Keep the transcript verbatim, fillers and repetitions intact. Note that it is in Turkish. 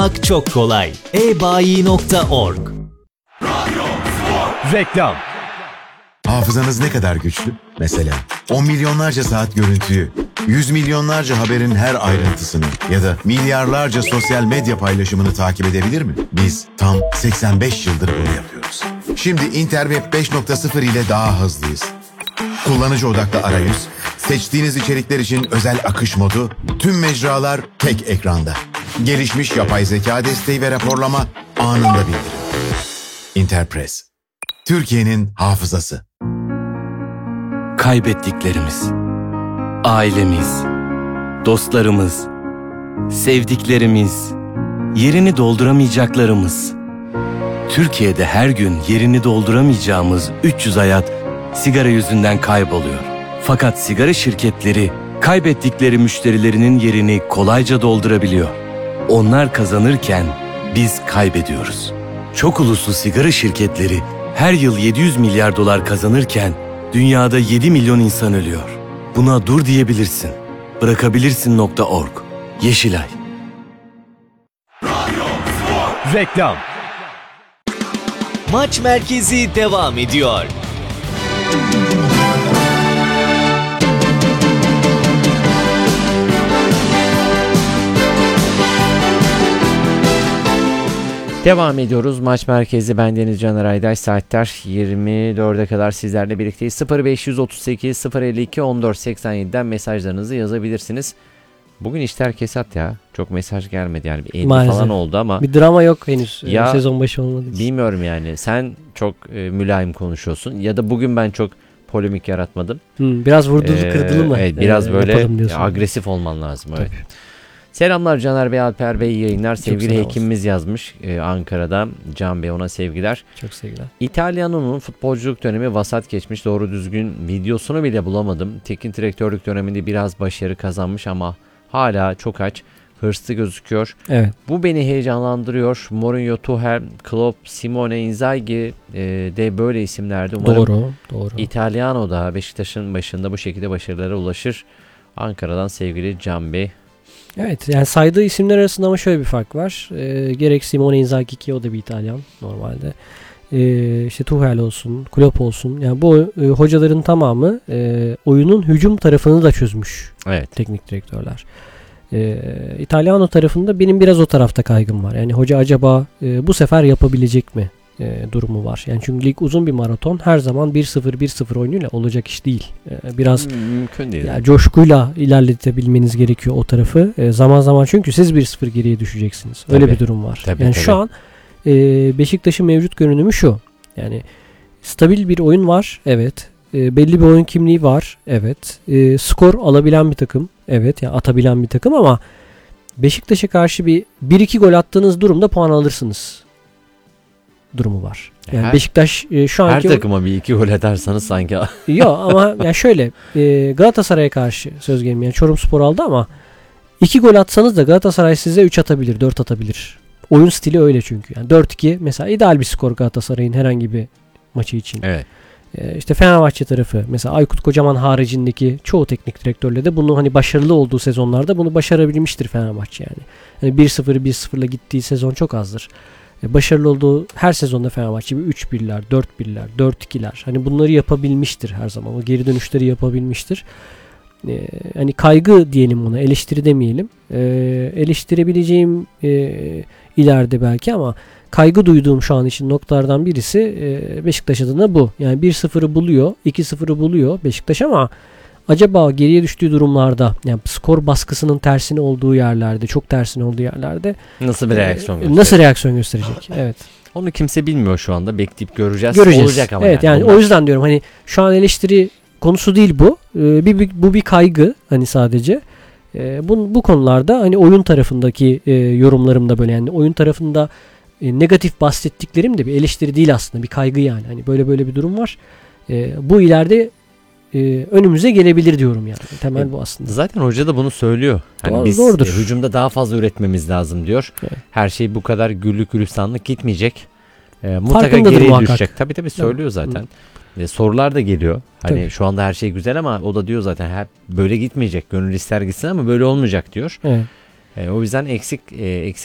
Çok kolay. e bayi nokta org. Reklam. Hafızanız ne kadar güçlü? Mesela on milyonlarca saat görüntüyü, yüz milyonlarca haberin her ayrıntısını ya da milyarlarca sosyal medya paylaşımını takip edebilir mi? Biz tam seksen beş yıldır bunu yapıyoruz. Şimdi Interweb beş nokta sıfır ile daha hızlıyız. Kullanıcı odaklı arayüz, seçtiğiniz içerikler için özel akış modu, tüm mecralar tek ekranda. Gelişmiş yapay zeka desteği ve raporlama anında bildirim. Interpress, Türkiye'nin hafızası. Kaybettiklerimiz, ailemiz, dostlarımız, sevdiklerimiz, yerini dolduramayacaklarımız. Türkiye'de her gün yerini dolduramayacağımız üç yüz hayat sigara yüzünden kayboluyor. Fakat sigara şirketleri kaybettikleri müşterilerinin yerini kolayca doldurabiliyor. Onlar kazanırken biz kaybediyoruz. Çok uluslu sigara şirketleri her yıl yedi yüz milyar dolar kazanırken dünyada yedi milyon insan ölüyor. Buna dur diyebilirsin. Bırakabilirsin nokta org. Yeşilay. Reklam. Maç merkezi devam ediyor. Devam ediyoruz. Maç merkezi, ben Deniz Caner Aydaş. Saatler yirmi dörde kadar sizlerle birlikteyiz. sıfır beş otuz sekiz sıfır elli iki on dört seksen yedi'den mesajlarınızı yazabilirsiniz. Bugün işler kesat ya. Çok mesaj gelmedi yani. Bir elli Maalesef. falan oldu ama. Bir drama yok henüz. Ya, sezon başı olmadı. Bilmiyorum yani. Sen çok e, mülayim konuşuyorsun. Ya da bugün ben çok polemik yaratmadım. Hmm, biraz vurdulu Ee, kırdılı mı? Evet, biraz Ee, böyle yapalım diyorsun. agresif olman lazım. Evet. Tabii. Selamlar Caner Bey, Alper Bey, iyi yayınlar. Sevgili selam hekimimiz yazmış e, Ankara'da. Can Bey, ona sevgiler. Çok sevgiler. İtalyano'nun futbolculuk dönemi vasat geçmiş. Doğru düzgün videosunu bile bulamadım. Teknik direktörlük döneminde biraz başarı kazanmış ama hala çok aç. Hırslı gözüküyor. Evet. Bu beni heyecanlandırıyor. Mourinho, Tuchel, Klopp, Simone, Inzaghi e, de böyle isimlerdi. Umarım Doğru. Doğru. İtalyano da Beşiktaş'ın başında bu şekilde başarılara ulaşır. Ankara'dan sevgili Can Bey. Evet, yani saydığı isimler arasında ama şöyle bir fark var. Ee, gerek Simone Inzaghi, ki o da bir İtalyan normalde. Ee, işte Tuchel olsun, Klopp olsun. Yani bu e, hocaların tamamı e, oyunun hücum tarafını da çözmüş. Evet. Teknik direktörler. Ee, İtalyano tarafında benim biraz o tarafta kaygım var. Yani hoca acaba e, bu sefer yapabilecek mi e, durumu var. Yani çünkü lig uzun bir maraton. Her zaman bir sıfır bir sıfır oyunuyla olacak iş değil. E, biraz mümkün değil. yani coşkuyla ilerletebilmeniz gerekiyor o tarafı. E, zaman zaman çünkü siz bir sıfır geriye düşeceksiniz. Öyle Tabii. bir durum var. Tabii, yani tabii. şu an e, Beşiktaş'ın mevcut görünümü şu. Yani stabil bir oyun var. Evet. E, belli bir oyun kimliği var. Evet. E, skor alabilen bir takım. Evet. Yani atabilen bir takım ama Beşiktaş'a karşı bir bir iki gol attığınız durumda puan alırsınız durumu var. Yani Her- Beşiktaş e, şu Her anki takıma bir iki gol atarsanız sanki. yok ama yani şöyle e, Galatasaray'a karşı söz gelimi, yani Çorumspor aldı ama iki gol atsanız da Galatasaray size üç atabilir, dört atabilir. Oyun stili öyle çünkü. Yani dört iki mesela ideal bir skor Galatasaray'ın herhangi bir maçı için. Evet. E, işte Fenerbahçe tarafı mesela Aykut Kocaman haricindeki çoğu teknik direktörle de bunu hani başarılı olduğu sezonlarda bunu başarabilmiştir Fenerbahçe yani. Yani bir sıfır bir sıfırla gittiği sezon çok azdır. Başarılı olduğu her sezonda Fenerbahçe bir üç birler, dört birler, dört ikiler. Hani bunları yapabilmiştir her zaman. O geri dönüşleri yapabilmiştir. Ee, hani kaygı diyelim ona, eleştiri demeyelim. Ee, eleştirebileceğim e, ileride belki ama kaygı duyduğum şu an için noktalardan birisi e, Beşiktaş adına bu. Yani bir sıfırı buluyor, iki sıfırı buluyor Beşiktaş ama acaba geriye düştüğü durumlarda, yani skor baskısının tersine olduğu yerlerde, çok tersine olduğu yerlerde Nasıl bir reaksiyon e, gösterecek? nasıl reaksiyon gösterecek? Evet. Onu kimse bilmiyor şu anda. Bekleyip göreceğiz. Göreceğiz. Olacak ama evet, yani, yani. Bunlar- o yüzden diyorum hani şu an eleştiri konusu değil bu. Ee, bir, bir, bu bir kaygı hani sadece. Ee, bu, bu konularda hani oyun tarafındaki e, yorumlarım da böyle, yani oyun tarafında e, negatif bahsettiklerim de bir eleştiri değil aslında, bir kaygı yani. Hani böyle böyle bir durum var. E, bu ileride e, önümüze gelebilir diyorum yani. Temel E, bu aslında. Zaten hoca da bunu söylüyor. Hani Doğru, biz doğrudur. e, hücumda daha fazla üretmemiz lazım diyor. Evet. Her şey bu kadar güllük gülistanlık gitmeyecek. E, mutlaka Farkındadır geriye muhakkak. düşecek. Tabii tabii söylüyor zaten. E, sorular da geliyor. Hani Tabii. şu anda her şey güzel ama o da diyor zaten hep böyle gitmeyecek. Gönül ister gitsin ama böyle olmayacak diyor. Evet. E, o yüzden eksik e, eksik